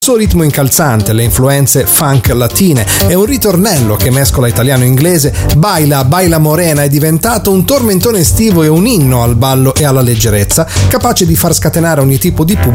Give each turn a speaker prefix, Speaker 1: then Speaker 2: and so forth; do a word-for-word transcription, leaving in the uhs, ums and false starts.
Speaker 1: Il suo ritmo incalzante, le influenze funk latine e un ritornello che mescola italiano e inglese, Baila, Baila Morena è diventato un tormentone estivo e un inno al ballo e alla leggerezza, capace di far scatenare ogni tipo di pubblico